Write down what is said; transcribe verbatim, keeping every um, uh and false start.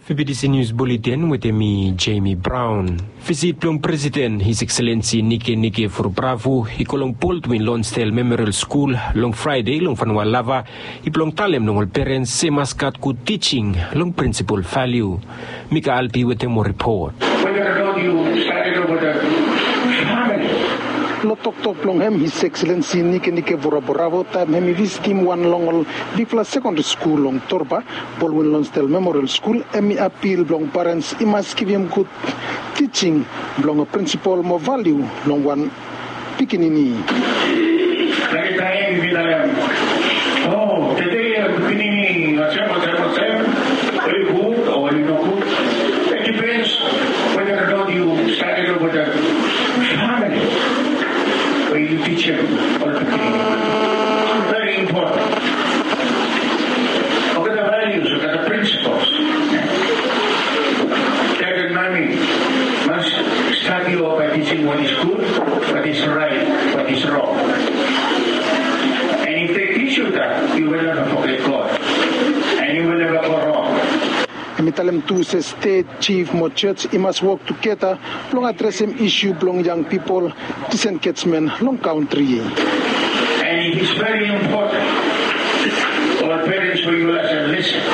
F B C News Bulletin with me, Jamie Brown. Visit plong President His Excellency Nike Nike Furbravu ikolong pult win Lonsdale Memorial School long Friday long Fanwa Lava iplong talem nongol parents se maskat ku teaching long principal value. Mika Alpi with a more report. Lotok top long hem His Excellency Nike Nike Furbravu tam hem vistim one longol Bifla Secondary School long Torba Polwin Lonsdale Memorial School emi appeal long parents imas kivim good teaching long a principal more value long one pikinini. Oh, today pikinini macam macam macam very good or you know good. It depends whether or not you started with a family. You teach him all the very important. Look at the values, look at the principles. Dad and mommy must start you off by teaching what is good, what is right, what is wrong. And if they teach you that, you will never forget God. And you will never go wrong. Mitalem tu se state chief mo church I must work together long address him issue long young people disengagements long country. And it is very important for our parents for you listen listen.